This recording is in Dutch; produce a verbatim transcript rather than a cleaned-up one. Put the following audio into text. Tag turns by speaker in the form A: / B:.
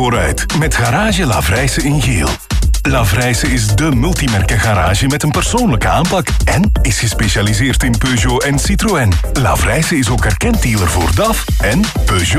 A: vooruit met Garage Lavrijse in geel. Lavrijse is dé multimerken garage met een persoonlijke aanpak en is gespecialiseerd in Peugeot en Citroën. Lavrijse is ook erkend dealer voor D A F en Peugeot.